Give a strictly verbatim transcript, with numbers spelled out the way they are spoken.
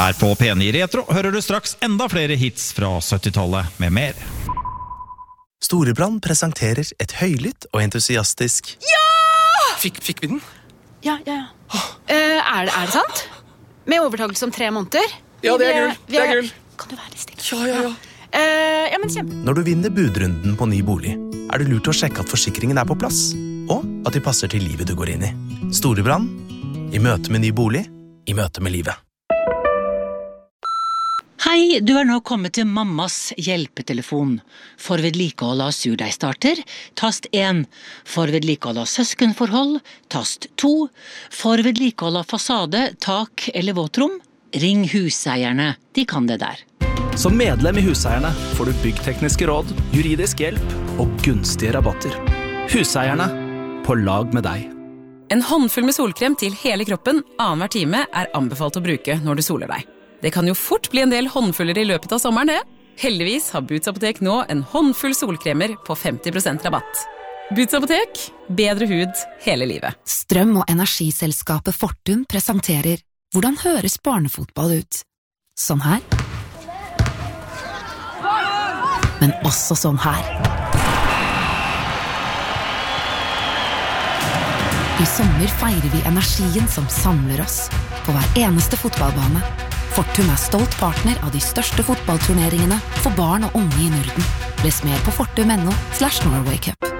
Her på P ni Retro hører du straks enda flere hits fra syttitallet med mer. Storebrand presenterer et høylytt og entusiastisk Ja! Fikk, fikk vi den? Ja, ja, ja. Uh, er, det, er det sant? Med overtakelse om tre måneder? Ja, det er gull. Det er gull. Kan du være stille? Ja, ja, ja. Uh, ja, men kjempe. Når du vinner budrunden på ny bolig, er det lurt å sjekke at forsikringen er på plass, og at de passer til livet du går inn i. Storebrand, i møte med ny bolig, i møte med livet. Hei, du er nå kommet til mammas hjelpetelefon. For vedlikehold av surdeigstarter, tast én. For vedlikehold av søskenforhold, tast to. For vedlikehold av fasade, tak eller våtrom, ring huseierne. De kan det der. Som medlem i Huseierne får du byggtekniske råd, juridisk hjelp og gunstige rabatter. Huseierne, på lag med deg. En håndfull med solkrem til hele kroppen annenhver time er anbefalt å bruke når du soler deg. Det kan jo fort bli en del håndfuller i løpet av sommeren, det. Heldigvis har Boots Apotek nå en håndfull solkremer på femti prosent rabatt. Boots Apotek, bedre hud hele livet. Strøm- og energiselskapet Fortum presenterer Hvordan høres barnefotball ut? Sånn her. Men også sånn her. I sommer feirer vi energien som samler oss på hver eneste fotballbane. Fortum er stolt partner av de største fotballturneringene for barn og unge i Norden. Les mer på fortum punktum no slash Norway Cup.